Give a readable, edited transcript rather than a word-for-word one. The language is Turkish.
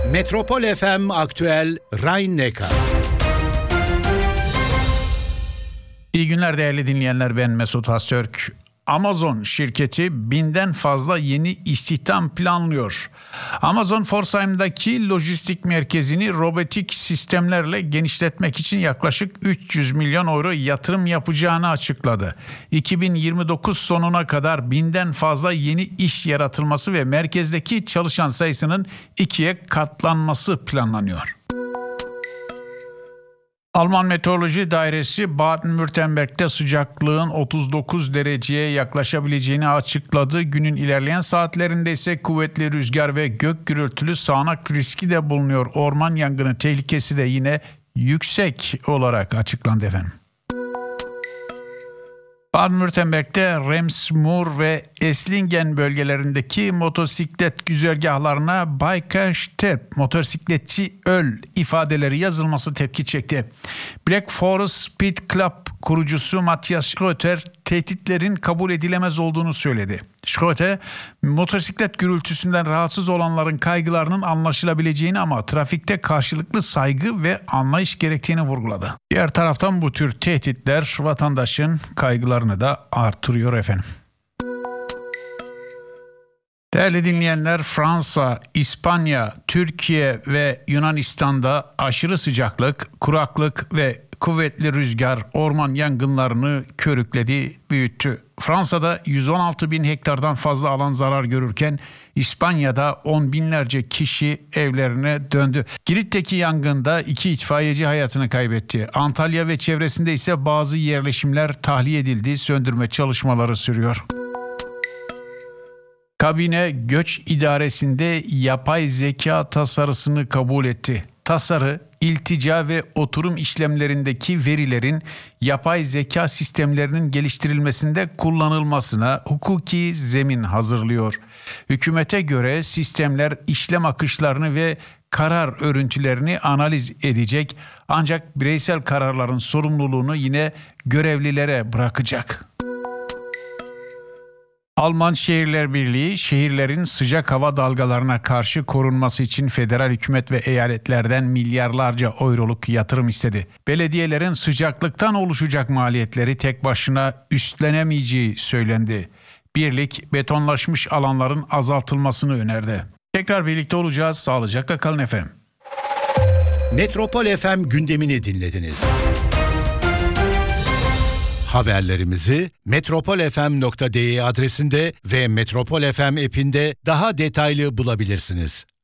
Metropol FM Aktüel Rhein-Neckar. İyi günler değerli dinleyenler, ben Mesut Hastürk. Amazon şirketi 1000'den fazla yeni istihdam planlıyor. Amazon Pforzheim'daki lojistik merkezini robotik sistemlerle genişletmek için yaklaşık 300 milyon euro yatırım yapacağını açıkladı. 2029 sonuna kadar 1000'den fazla yeni iş yaratılması ve merkezdeki çalışan sayısının 2'ye katlanması planlanıyor. Alman Meteoroloji Dairesi Baden-Württemberg'de sıcaklığın 39 dereceye yaklaşabileceğini açıkladı. Günün ilerleyen saatlerinde ise kuvvetli rüzgar ve gök gürültülü sağanak riski de bulunuyor. Orman yangını tehlikesi de yine yüksek olarak açıklandı efendim. Baden-Württemberg'de Rems-Mur ve Esslingen bölgelerindeki motosiklet güzergahlarına Biker Stepp, motosikletçi öl ifadeleri yazılması tepki çekti. Black Forest Speed Club kurucusu Matthias Schröter tehditlerin kabul edilemez olduğunu söyledi. Schröter, motosiklet gürültüsünden rahatsız olanların kaygılarının anlaşılabileceğini ama trafikte karşılıklı saygı ve anlayış gerektiğini vurguladı. Diğer taraftan bu tür tehditler vatandaşın kaygılarını da artırıyor efendim. Değerli dinleyenler, Fransa, İspanya, Türkiye ve Yunanistan'da aşırı sıcaklık, kuraklık ve kuvvetli rüzgar orman yangınlarını körükledi, büyüttü. Fransa'da 116 bin hektardan fazla alan zarar görürken İspanya'da 10 binlerce kişi evlerine döndü. Girit'teki yangında 2 itfaiyeci hayatını kaybetti. Antalya ve çevresinde ise bazı yerleşimler tahliye edildi. Söndürme çalışmaları sürüyor. Kabine Göç İdaresi'nde yapay zeka tasarısını kabul etti. Tasarı, iltica ve oturum işlemlerindeki verilerin yapay zeka sistemlerinin geliştirilmesinde kullanılmasına hukuki zemin hazırlıyor. Hükümete göre sistemler işlem akışlarını ve karar örüntülerini analiz edecek, ancak bireysel kararların sorumluluğunu yine görevlilere bırakacak. Alman Şehirler Birliği, şehirlerin sıcak hava dalgalarına karşı korunması için federal hükümet ve eyaletlerden milyarlarca euroluk yatırım istedi. Belediyelerin sıcaklıktan oluşacak maliyetleri tek başına üstlenemeyeceği söylendi. Birlik, betonlaşmış alanların azaltılmasını önerdi. Tekrar birlikte olacağız. Sağlıcakla kalın efendim. Metropol FM gündemini dinlediniz. Haberlerimizi metropolfm.de adresinde ve Metropol FM app'inde daha detaylı bulabilirsiniz.